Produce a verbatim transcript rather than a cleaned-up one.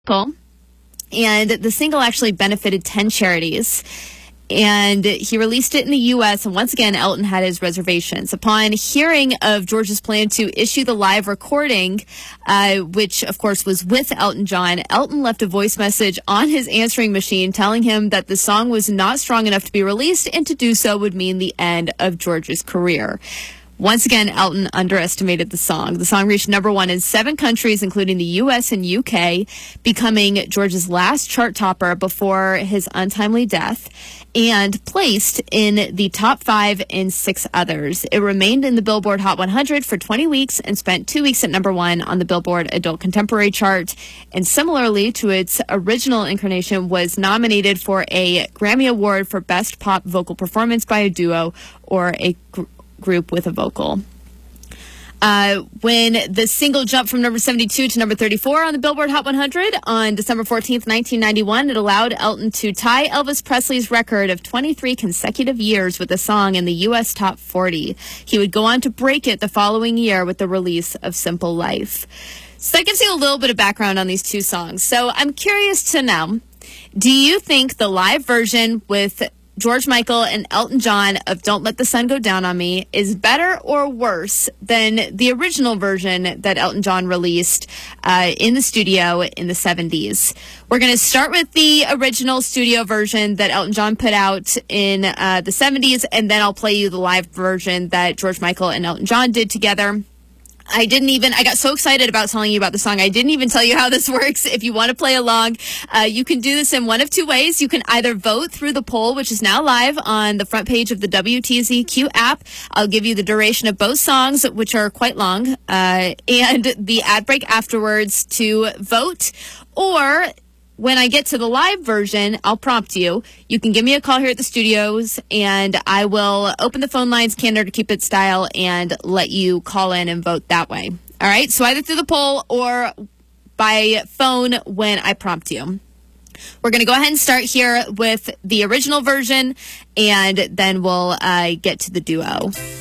Cool. And the single actually benefited ten charities. And he released it in the U S, and once again, Elton had his reservations. Upon hearing of George's plan to issue the live recording, uh, which, of course, was with Elton John, Elton left a voice message on his answering machine telling him that the song was not strong enough to be released, and to do so would mean the end of George's career. Once again, Elton underestimated the song. The song reached number one in seven countries, including the U S and U K, becoming George's last chart topper before his untimely death, and placed in the top five in six others. It remained in the Billboard Hot one hundred for twenty weeks and spent two weeks at number one on the Billboard Adult Contemporary chart, and similarly to its original incarnation, was nominated for a Grammy Award for Best Pop Vocal Performance by a Duo or a gr- group with a vocal. Uh, when the single jumped from number seventy-two to number thirty-four on the Billboard Hot one hundred on December fourteenth, nineteen ninety-one, it allowed Elton to tie Elvis Presley's record of twenty-three consecutive years with the song in the U S Top forty. He would go on to break it the following year with the release of Simple Life. So that gives you a little bit of background on these two songs. So I'm curious to know, do you think the live version with George Michael and Elton John of Don't Let the Sun Go Down on Me is better or worse than the original version that Elton John released uh, in the studio in the seventies? We're going to start with the original studio version that Elton John put out in uh, the seventies, and then I'll play you the live version that George Michael and Elton John did together. I didn't even, I got so excited about telling you about the song, I didn't even tell you how this works. If you want to play along, uh, you can do this in one of two ways. You can either vote through the poll, which is now live on the front page of the W T Z Q app. I'll give you the duration of both songs, which are quite long, uh, and the ad break afterwards to vote. Or when I get to the live version, I'll prompt you. You can give me a call here at the studios, and I will open the phone lines, Canada to Cupid style, and let you call in and vote that way. All right? So either through the poll or by phone when I prompt you. We're going to go ahead and start here with the original version, and then we'll uh, get to the duo.